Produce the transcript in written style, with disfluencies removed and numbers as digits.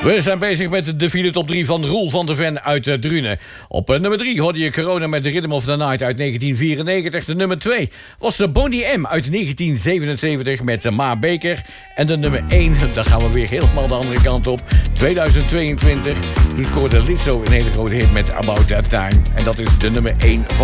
We zijn bezig met de file top 3 van Roel van der Ven uit Drunen. Op nummer 3 hoorde je Corona met The Rhythm of the Night uit 1994. De nummer 2 was de Boney M uit 1977 met Ma Baker. En de nummer 1, daar gaan we weer helemaal de andere kant op. 2022, toen scoorde Lizzo een hele grote hit met About That Time. En dat is de nummer 1 van